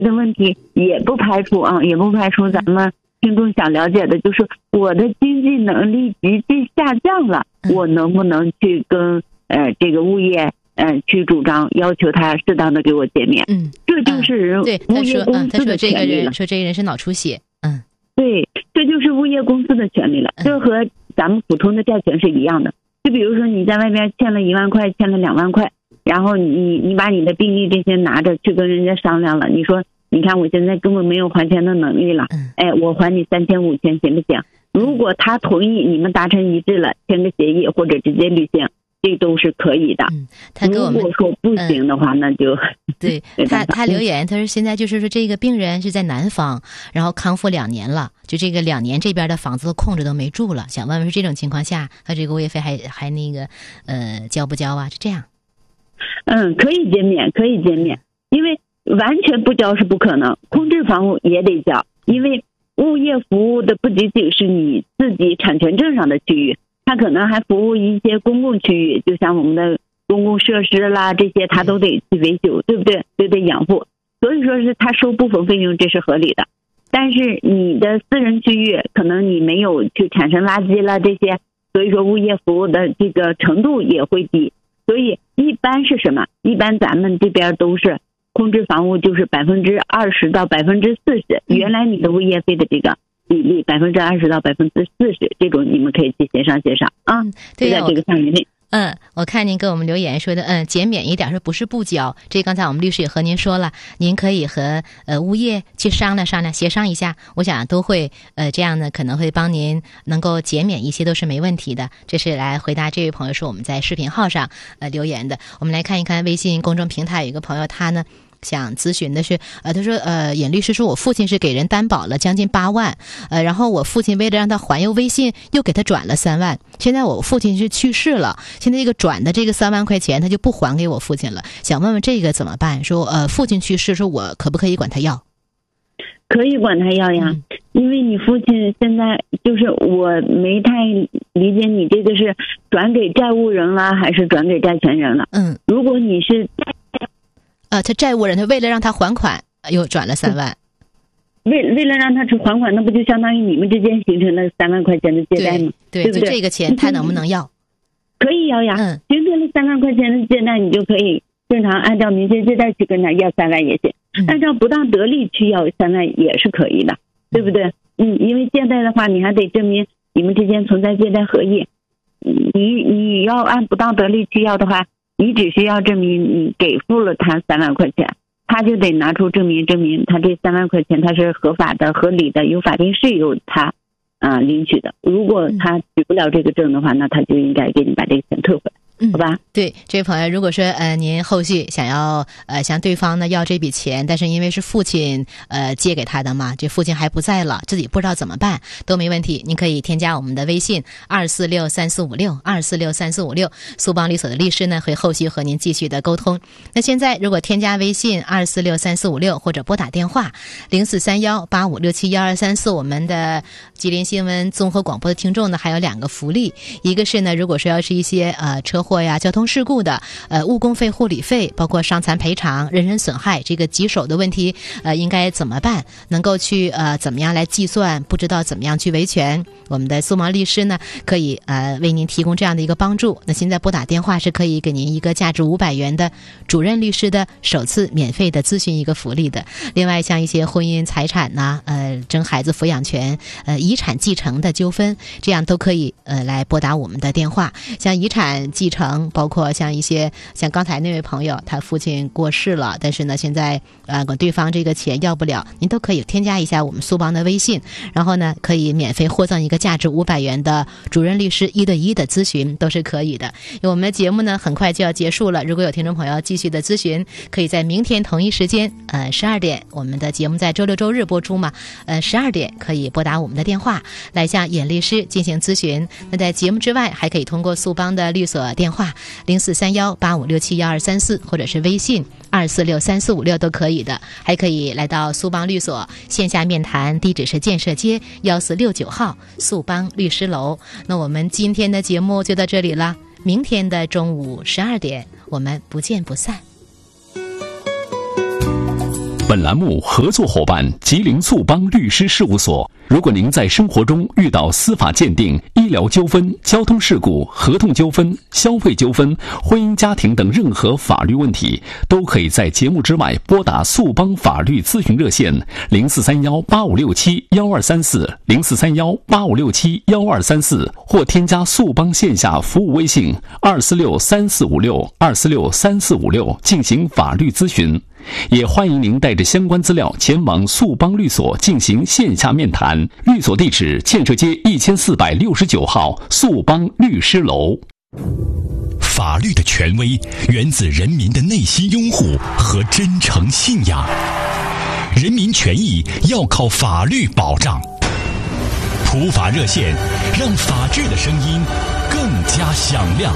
的问题也不排除咱们听众想了解的，就是我的经济能力急剧下降了，我能不能去跟这个物业去主张要求他适当的给我减免？这就是物业公司的权利了。 说这个人是脑出血， 对，这就是物业公司的权利了。这和咱们普通的债权是一样的。就比如说你在外边欠了1万块，欠了2万块，然后你把你的病历这些拿着去跟人家商量了，你说你看我现在根本没有还钱的能力了，我还你3000、5000行不行？如果他同意，你们达成一致了，签个协议或者直接履行，这都是可以的。如果说不行的话，那就对他留言，他说现在就是说这个病人是在南方，然后康复2年了，就这个2年这边的房子控制都没住了，想问问是这种情况下，他这个物业费还那个交不交啊？是这样？ 可以减免，因为完全不交是不可能，空置房屋也得交，因为物业服务的不仅仅是你自己产权证上的区域，它可能还服务一些公共区域，就像我们的公共设施啦，这些它都得去维修，对不对？都得养护，所以说是它收部分费用，这是合理的。但是你的私人区域可能你没有去产生垃圾啦这些，所以说物业服务的这个程度也会低。所以一般是什么？一般咱们这边都是空置房屋就是20%到40%，原来你的物业费的这个比例20%到40%，这种你们可以去协商啊。 对， 在这个范围内。 我看您给我们留言说的，减免一点，说不是不交。这刚才我们律师也和您说了，您可以和物业去商量，协商一下，我想都会这样呢，可能会帮您能够减免一些，都是没问题的。这是来回答这位朋友说我们在视频号上留言的。我们来看一看微信公众平台有一个朋友，他呢想咨询的是，他说，尹律师说，我父亲是给人担保了将近8万，然后我父亲为了让他还，又微信又给他转了3万，现在我父亲是去世了，现在这个转的这个3万块钱他就不还给我父亲了，想问问这个怎么办？说，父亲去世，说我可不可以管他要？ 可以管他要呀，因为你父亲现在就是我没太理解你这个是转给债务人了还是转给债权人了？如果你是他债务人，他为了让他还款又转了3万， 为了让他去还款，那不就相当于你们之间形成了3万块钱的借贷吗？ 对不对？ 就这个钱他能不能要？ 可以要呀，形成了3万块钱的借贷，你就可以正常按照民事借贷去跟他要3万也行，按照不当得利去要3万也是可以的，对不对？因为借贷的话，你还得证明你们之间存在借贷合意，你要按不当得利去要的话，你只需要证明你给付了他3万块钱，他就得拿出证明他这3万块钱他是合法的、合理的，有法定事由他领取的。如果他举不了这个证的话，那他就应该给你把这个钱退回来。好吧， 对，这位朋友，如果说您后续想要向对方呢要这笔钱，但是因为是父亲借给他的嘛，这父亲还不在了，自己不知道怎么办，都没问题。您可以添加我们的微信2463456，苏邦律所的律师呢会后续和您继续的沟通。那现在如果添加微信2463456或者拨打电话043185671234，我们的吉林新闻综合广播的听众呢还有2个福利，一个是呢，如果说要是一些车祸呀、交通事故的误工费、护理费，包括伤残赔偿、人身损害这个棘手的问题，应该怎么办？能够去怎么样来计算？不知道怎么样去维权？我们的苏芒律师呢，可以为您提供这样的一个帮助。那现在拨打电话是可以给您一个价值500元的主任律师的首次免费的咨询一个福利的。另外，像一些婚姻财产呐、争孩子抚养权、遗产继承的纠纷，这样都可以来拨打我们的电话。像遗产继承，包括像一些像刚才那位朋友，他父亲过世了，但是呢现在管对方这个钱要不了，您都可以添加一下我们苏邦的微信，然后呢可以免费获赠一个价值500元的主任律师1对1的咨询，都是可以的。因为我们的节目呢很快就要结束了，如果有听众朋友继续的咨询，可以在明天同一时间12点，我们的节目在周六周日播出嘛，12点可以拨打我们的电话来向尹律师进行咨询。那在节目之外，还可以通过苏邦的律所电话043185671234，或者是微信2463456都可以的。还可以来到苏邦律所线下面谈，地址是建设街1469号苏邦律师楼。那我们今天的节目就到这里了，明天的中午12点我们不见不散。 本栏目合作伙伴吉林速邦律师事务所。如果您在生活中遇到司法鉴定、医疗纠纷、交通事故、合同纠纷、消费纠纷、婚姻家庭等任何法律问题，都可以在节目之外拨打速邦法律咨询热线043185671234 043185671234，或添加速邦线下服务微信2463456 2463456进行法律咨询。也欢迎您带着相关资料前往速邦律所进行线下面谈。律所地址：建设街1469号速邦律师楼。 法律的权威源自人民的内心拥护和真诚信仰，人民权益要靠法律保障。普法热线，让法治的声音更加响亮。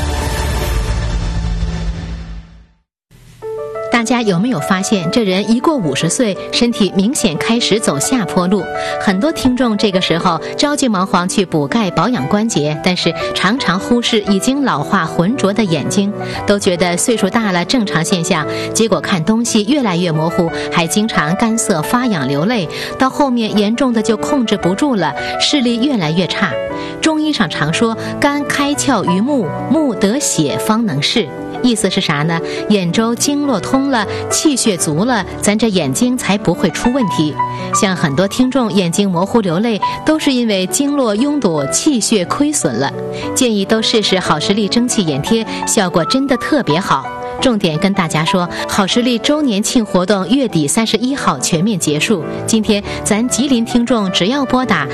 大家有没有发现，这人一过50岁，身体明显开始走下坡路？很多听众这个时候着急忙慌去补钙保养关节，但是常常忽视已经老化浑浊的眼睛，都觉得岁数大了正常现象，结果看东西越来越模糊，还经常干涩发痒流泪，到后面严重的就控制不住了，视力越来越差。中医上常说肝开窍于目，目得血方能视，意思是啥呢？眼周经络通了，气血足了，咱这眼睛才不会出问题。像很多听众眼睛模糊流泪，都是因为经络拥堵，气血亏损了。建议都试试好视力蒸汽眼贴，效果真的特别好。重点跟大家说，好视力周年庆活动月底31号全面结束。今天咱吉林听众只要拨打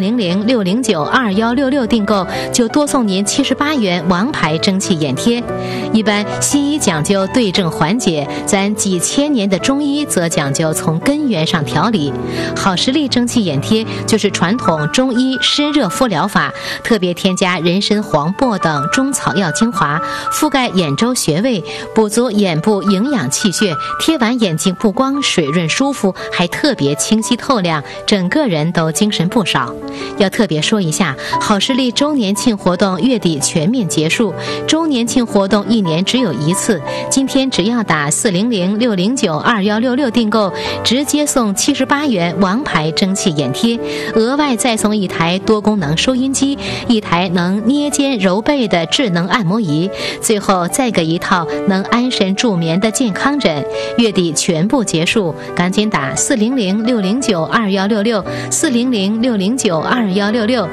400-609-2166订购，就多送您78元王牌蒸汽眼贴。一般西医讲究对症缓解，咱几千年的中医则讲究从根源上调理。好视力蒸汽眼贴就是传统中医湿热敷疗法，特别添加人参、黄柏等中草药精华，覆盖眼周穴位，补足眼部营养气血，贴完眼睛不光水润舒服，还特别清晰透亮，整个人都精神不少。要特别说一下，好视力周年庆活动月底全面结束，周年庆活动1年只有一次，今天只要打400-609-2166订购，直接送78元王牌蒸汽眼贴，额外再送1台多功能收音机，1台能捏肩揉背的智能按摩仪，最后再给1套能安神助眠的健康枕。月底全部结束，赶紧打400-609-2166 400-609-2166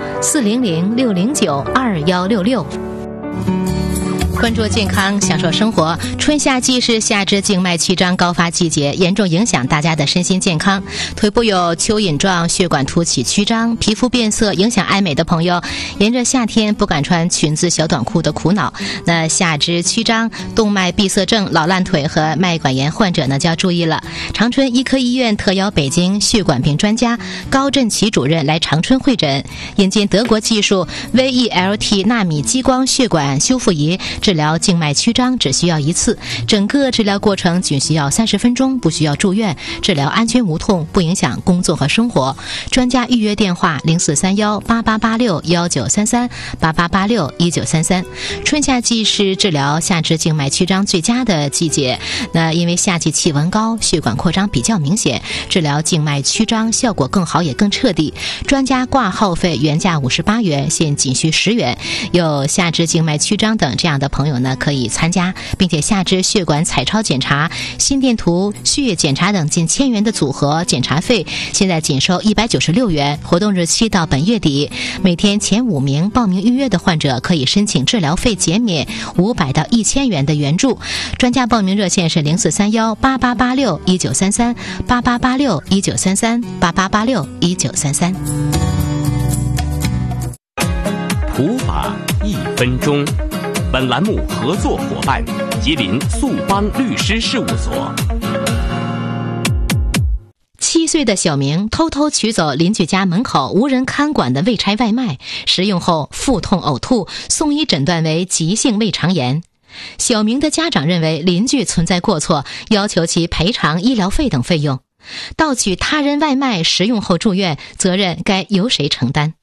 400-609-2166。关注健康，享受生活。春夏季是下肢静脉曲张高发季节，严重影响大家的身心健康。腿部有蚯蚓状血管凸起曲张，皮肤变色，影响爱美的朋友，沿着夏天不敢穿裙子小短裤的苦恼。那下肢曲张、动脉闭塞症、老烂腿和脉管炎患者呢就要注意了。长春医科医院特邀北京血管病专家高振奇主任来长春会诊，引进德国技术 VELT 纳米激光血管修复仪，治疗静脉曲张只需要1次，整个治疗过程仅需要30分钟，不需要住院，治疗安全无痛，不影响工作和生活。专家预约电话043188861933 88861933。春夏季是治疗下肢静脉曲张最佳的季节，那因为夏季气温高，血管扩张比较明显，治疗静脉曲张效果更好也更彻底。专家挂号费原价58元，现仅需10元。有下肢静脉曲张等这样的朋友呢可以参加，并且下肢血管彩超检查、心电图、血液检查等近1000元的组合检查费，现在仅收196元，活动日期到本月底。每天前5名报名预约的患者可以申请治疗费减免500到1000元的援助。专家报名热线是043188861933 88861933 88861933。 普法1分钟。本栏目合作伙伴吉林速邦律师事务所。 7岁的小明偷偷取走邻居家门口无人看管的未拆外卖，食用后腹痛呕吐，送医诊断为急性胃肠炎。小明的家长认为邻居存在过错，要求其赔偿医疗费等费用。盗取他人外卖食用后住院，责任该由谁承担？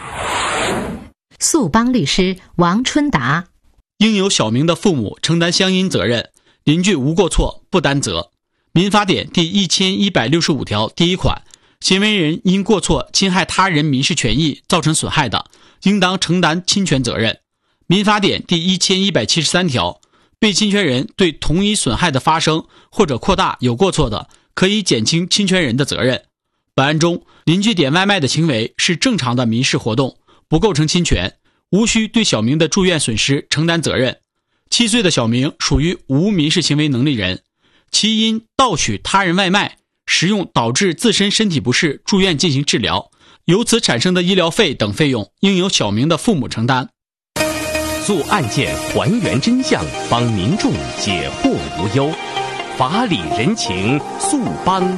速邦律师王春达： 应由小明的父母承担相应责任，邻居无过错不担责。 民法典第1165条第1款，行为人因过错侵害他人民事权益造成损害的，应当承担侵权责任。民法典第1173条，被侵权人对同一损害的发生或者扩大有过错的，可以减轻侵权人的责任。本案中，邻居点外卖的行为是正常的民事活动，不构成侵权，无需对小明的住院损失承担责任。7岁的小明属于无民事行为能力人，其因盗取他人外卖食用导致自身身体不适住院进行治疗，由此产生的医疗费等费用应由小明的父母承担。 做案件还原真相，帮民众解惑无忧，法理人情，速帮